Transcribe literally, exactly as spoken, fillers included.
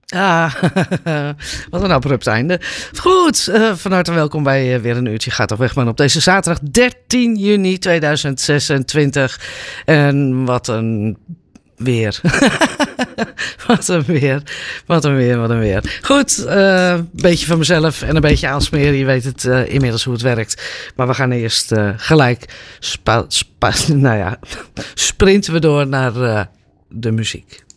Ah, wat een abrupt einde. Goed, uh, van harte welkom bij uh, weer een uurtje Gaat op weg, man, op deze zaterdag dertien juni tweeduizend zesentwintig. En wat een weer. Wat een weer. Wat een weer, wat een weer. Goed, een uh, beetje van mezelf en een beetje aansmeren. Je weet het uh, inmiddels hoe het werkt. Maar we gaan eerst uh, gelijk spa, spa, nou ja, sprinten we door naar uh, de muziek.